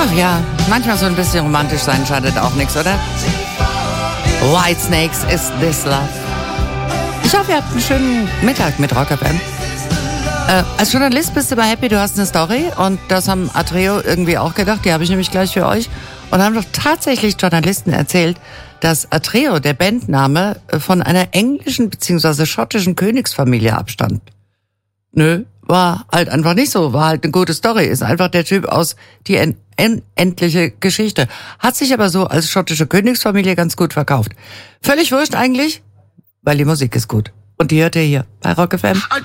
Ach ja, manchmal so ein bisschen romantisch sein schadet auch nichts, oder? Whitesnakes, Is This Love? Ich hoffe, ihr habt einen schönen Mittag mit Rock FM. Als Journalist bist du immer happy, du hast eine Story, und das haben Atreo irgendwie auch gedacht, die habe ich nämlich gleich für euch, und haben doch tatsächlich Journalisten erzählt, dass Atreo, der Bandname, von einer englischen bzw. schottischen Königsfamilie abstammt. Nö, war halt einfach nicht so, war halt eine gute Story, ist einfach der Typ aus Die endliche Geschichte. Hat sich aber so als schottische Königsfamilie ganz gut verkauft. Völlig wurscht eigentlich, weil die Musik ist gut. Und die hört ihr hier bei Rock FM.